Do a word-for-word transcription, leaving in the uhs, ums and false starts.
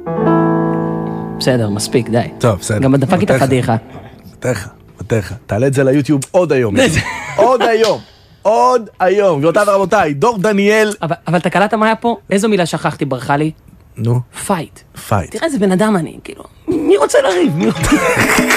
בסדר, מספיק, די. טוב, בסדר. גם דפק איתה פדיחה. בטח, בטח. תעלה את זה ליוטיוב עוד היום. עוד היום. עוד היום. גבירותיי ורבותיי, דור דניאל. אבל אתה קלטת מה היה פה? איזו מילה שכחתי, ברכה לי? נו. פייט. פייט. תראה איזה בן אדם אני, כאילו, מי רוצה לריב?